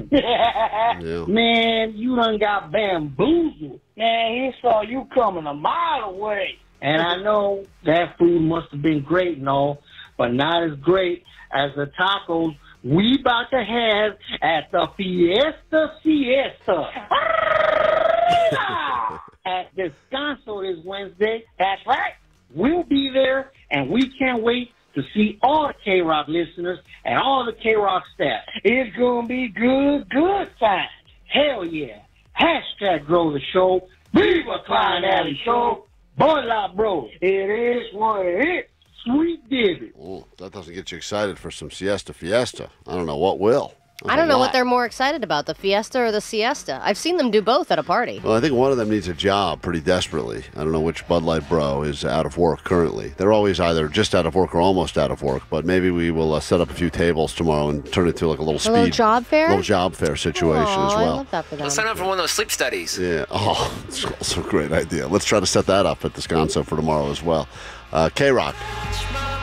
Yeah. Man, you done got bamboozled. Man, he saw you coming a mile away. And I know that food must have been great and all, but not as great as the tacos we about to have at the Fiesta Siesta. At Descanso this Wednesday. That's right. We'll be there, and we can't wait to see all the K-Rock listeners and all the K-Rock staff. It's going to be good times. Hell yeah. Hashtag grow the show. Viva Klein Alley Show. Boy, la bro. It is what it is. Sweet Dibby. Oh, that doesn't get you excited for some Siesta Fiesta. I don't know what will. I don't know what they're more excited about, the Fiesta or the Siesta. I've seen them do both at a party. Well, I think one of them needs a job pretty desperately. I don't know which Bud Light bro is out of work currently. They're always either just out of work or almost out of work, but maybe we will set up a few tables tomorrow and turn it to like a little job fair? Little job fair situation as well. I love that for them. Let's sign up for one of those sleep studies. Yeah. Oh, it's also a great idea. Let's try to set that up at Descanso for tomorrow as well. K-Rock.